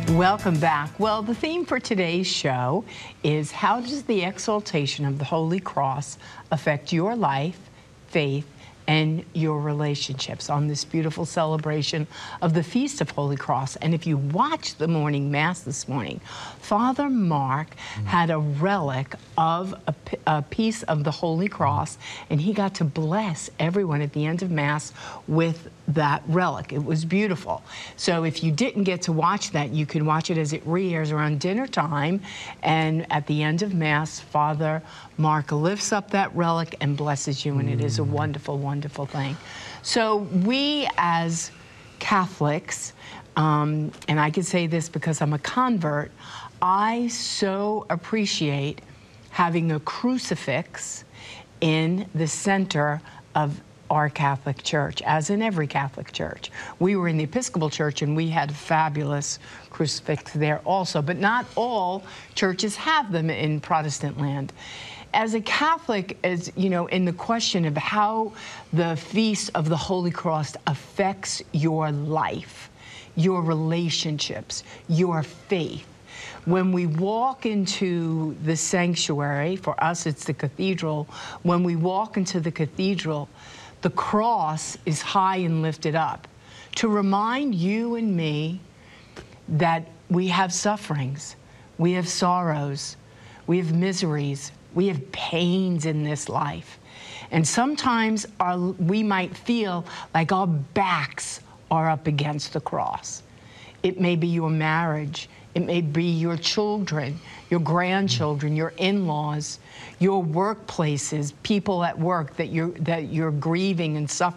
Welcome back. Well, the theme for today's show is how does the exaltation of the Holy Cross affect your life, faith, and your relationships on this beautiful celebration of the Feast of Holy Cross. And if you watched the morning Mass this morning, Father Mark had a relic of a piece of the Holy Cross, and he got to bless everyone at the end of Mass with that relic. It was beautiful. So if you didn't get to watch that, you can watch it as it re-airs around dinner time, and at the end of Mass, Father Mark lifts up that relic and blesses you, and it is a wonderful, wonderful thing. So we as Catholics, and I can say this because I'm a convert, I so appreciate having a crucifix in the center of our Catholic Church, as in every Catholic church. We were in the Episcopal Church and we had a fabulous crucifix there also, but not all churches have them in Protestant land. As a Catholic, as you know, in the question of how the Feast of the Holy Cross affects your life, your relationships, your faith, when we walk into the sanctuary, for us it's the cathedral, when we walk into the cathedral, the cross is high and lifted up to remind you and me that we have sufferings, we have sorrows, we have miseries, we have pains in this life. And sometimes we might feel like our backs are up against the cross. It may be your marriage, it may be your children, your grandchildren, your in-laws, your workplaces, people at work that you're grieving and suffering.